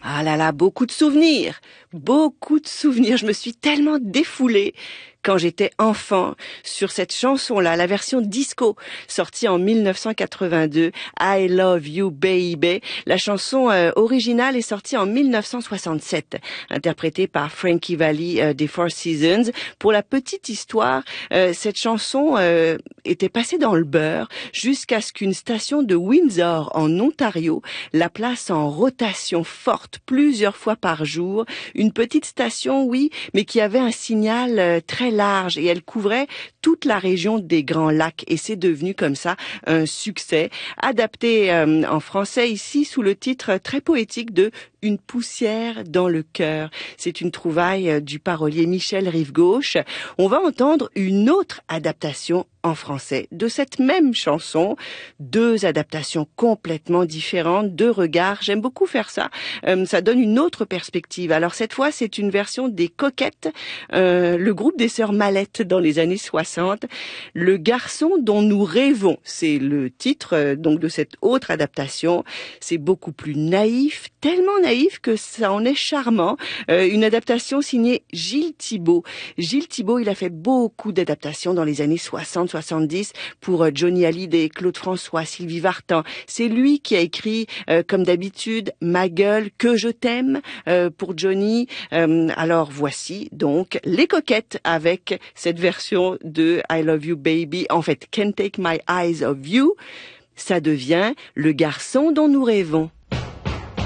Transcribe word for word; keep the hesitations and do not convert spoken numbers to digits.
Ah là là, beaucoup de souvenirs, beaucoup de souvenirs. Je me suis tellement défoulée quand j'étais enfant sur cette chanson-là, la version disco, sortie en mille neuf cent quatre-vingt-deux, I Love You Baby. La chanson euh, originale est sortie en mille neuf cent soixante-sept, interprétée par Frankie Valli euh, des Four Seasons. Pour la petite histoire, euh, cette chanson euh, était passée dans le beurre jusqu'à ce qu'une station de Windsor en Ontario la place en rotation forte plusieurs fois par jour. Une petite station, oui, mais qui avait un signal euh, très large et elle couvrait toute la région des Grands Lacs et c'est devenu comme ça un succès. Adapté euh, en français ici sous le titre très poétique de Une poussière dans le cœur. C'est une trouvaille euh, du parolier Michel Rive-Gauche. On va entendre une autre adaptation en français de cette même chanson, deux adaptations complètement différentes, deux regards. J'aime beaucoup faire ça. Euh, ça donne une autre perspective. Alors cette fois, c'est une version des Coquettes, euh, le groupe des sœurs Mallette dans les années soixante. Le garçon dont nous rêvons, c'est le titre euh, donc de cette autre adaptation. C'est beaucoup plus naïf, tellement naïf que ça en est charmant. Euh, une adaptation signée Gilles Thibault. Gilles Thibault, il a fait beaucoup d'adaptations dans les années soixante soixante-dix pour euh, Johnny Hallyday, Claude François, Sylvie Vartan. C'est lui qui a écrit, euh, comme d'habitude, Ma gueule, Que je t'aime euh, pour Johnny. Euh, alors voici donc les Coquettes avec cette version de I Love You Baby. En fait, Can't Take My Eyes Off You. Ça devient Le garçon dont nous rêvons.